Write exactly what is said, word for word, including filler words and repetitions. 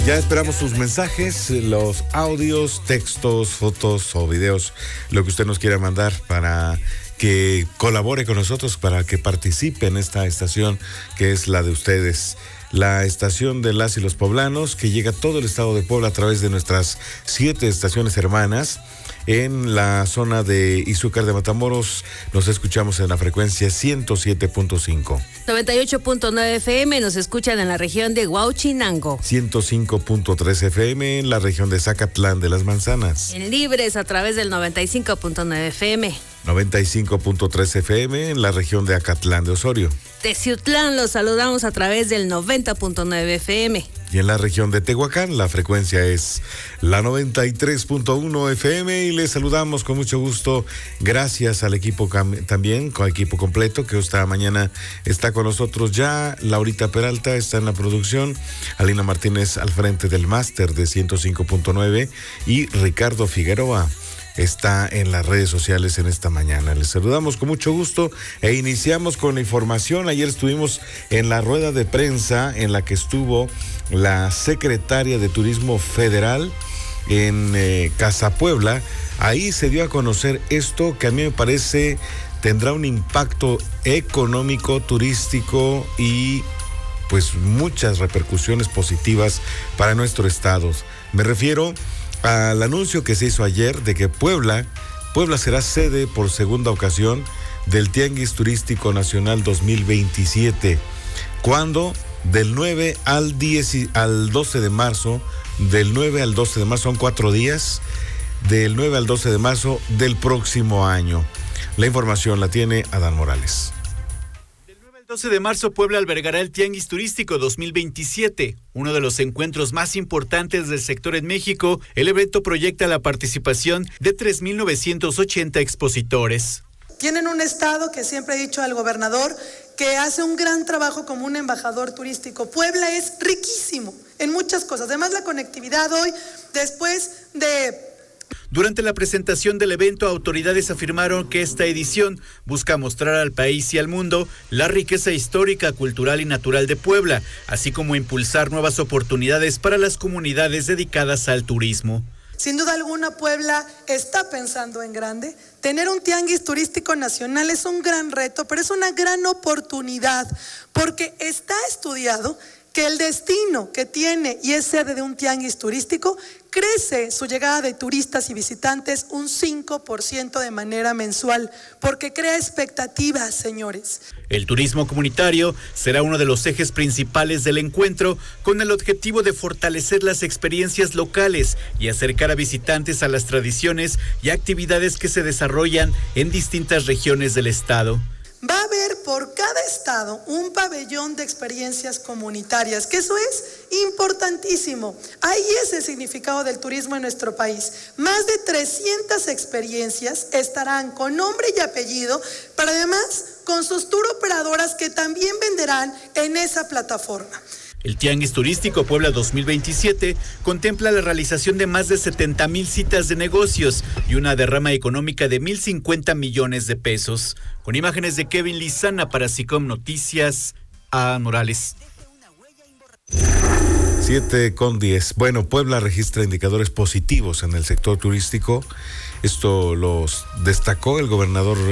Ya esperamos sus mensajes, los audios, textos, fotos o videos, lo que usted nos quiera mandar para que colabore con nosotros, para que participe en esta estación que es la de ustedes. La estación de las y los poblanos, que llega a todo el estado de Puebla a través de nuestras siete estaciones hermanas. En la zona de Izúcar de Matamoros nos escuchamos en la frecuencia ciento siete punto cinco. noventa y ocho punto nueve F M nos escuchan en la región de Huauchinango. ciento cinco punto tres F M en la región de Zacatlán de las Manzanas. En Libres a través del noventa y cinco punto nueve F M. noventa y cinco punto tres F M en la región de Acatlán de Osorio. Teciutlán los saludamos a través del noventa punto nueve F M. Y en la región de Tehuacán la frecuencia es la noventa y tres punto uno F M y les saludamos con mucho gusto. Gracias al equipo cam- también, con equipo completo que esta mañana está con nosotros ya. Laurita Peralta está en la producción, Alina Martínez al frente del máster de ciento cinco punto nueve y Ricardo Figueroa está en las redes sociales en esta mañana. Les saludamos con mucho gusto e iniciamos con la información. Ayer estuvimos en la rueda de prensa en la que estuvo la secretaria de Turismo Federal en eh, Casa Puebla. Ahí se dio a conocer esto que a mí me parece tendrá un impacto económico, turístico y pues muchas repercusiones positivas para nuestro estado. Me refiero al anuncio que se hizo ayer de que Puebla, Puebla será sede por segunda ocasión del Tianguis Turístico Nacional dos mil veintisiete, cuando del nueve al diez, al doce de marzo, del nueve al doce de marzo, son cuatro días, del nueve al doce de marzo del próximo año. La información la tiene Adán Morales. doce de marzo, Puebla albergará el Tianguis Turístico dos mil veintisiete, uno de los encuentros más importantes del sector en México. El evento proyecta la participación de tres mil novecientos ochenta expositores. Tienen un estado que siempre he dicho al gobernador que hace un gran trabajo como un embajador turístico. Puebla es riquísimo en muchas cosas. Además, la conectividad hoy, después de... Durante la presentación del evento, autoridades afirmaron que esta edición busca mostrar al país y al mundo la riqueza histórica, cultural y natural de Puebla, así como impulsar nuevas oportunidades para las comunidades dedicadas al turismo. Sin duda alguna, Puebla está pensando en grande. Tener un tianguis turístico nacional es un gran reto, pero es una gran oportunidad, porque está estudiado que el destino que tiene y es sede de un tianguis turístico crece su llegada de turistas y visitantes un cinco por ciento de manera mensual, porque crea expectativas, señores. El turismo comunitario será uno de los ejes principales del encuentro, con el objetivo de fortalecer las experiencias locales y acercar a visitantes a las tradiciones y actividades que se desarrollan en distintas regiones del estado. Va a haber por cada estado un pabellón de experiencias comunitarias, que eso es importantísimo. Ahí es el significado del turismo en nuestro país. Más de trescientas experiencias estarán con nombre y apellido, pero además con sus tour operadoras que también venderán en esa plataforma. El Tianguis Turístico Puebla dos mil veintisiete contempla la realización de más de setenta mil citas de negocios y una derrama económica de mil cincuenta millones de pesos. Con imágenes de Kevin Lizana para SICOM Noticias, a Morales. siete con diez. Bueno, Puebla registra indicadores positivos en el sector turístico. Esto los destacó el gobernador